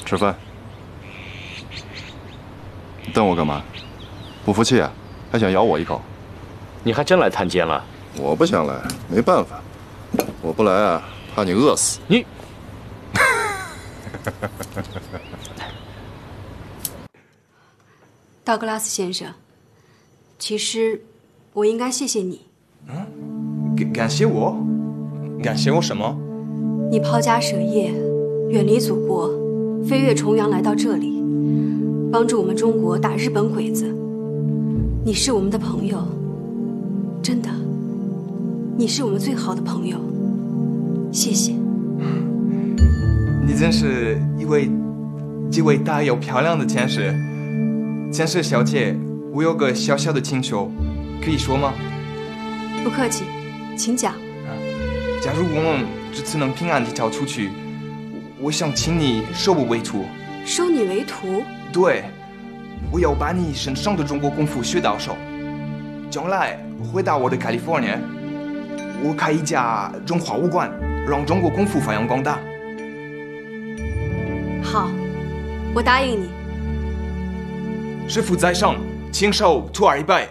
吃饭。你瞪我干嘛？不服气啊？还想咬我一口？ 你还真来探监了？ 我不想来，没办法。我不来啊，怕你饿死。 你。 道格拉斯先生，其实我应该谢谢你。 感谢我？感谢我什么？ 你抛家舍业，远离祖国，飞越重洋来到这里，帮助我们中国打日本鬼子。你是我们的朋友，真的，你是我们最好的朋友。谢谢。 你真是一位极为大又漂亮的天使。天使小姐，我有个小小的请求，可以说吗？ 不客气，请讲。 假如我们这次能平安地逃出去，我想请你收我为徒。 收你为徒？ 对，我要把你身上的中国功夫学到手。将来回到我的 California， 我开一家中华武馆，让中国功夫发扬光大。 好，我答应你。 师傅在上，请受徒儿一拜。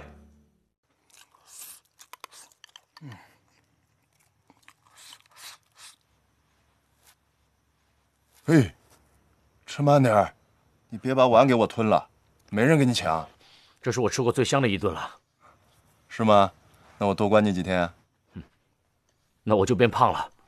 嘿，吃慢点儿，你别把碗给我吞了，没人跟你抢。 这是我吃过最香的一顿了。 是吗？那我多关你几天啊？ 那我就变胖了。